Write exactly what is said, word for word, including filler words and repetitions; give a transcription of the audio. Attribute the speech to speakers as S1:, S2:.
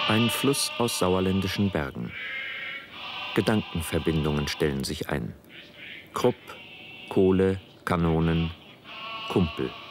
S1: Ein Fluss aus sauerländischen Bergen. Gedankenverbindungen stellen sich ein. Krupp, Kohle, Kanonen, Kumpel.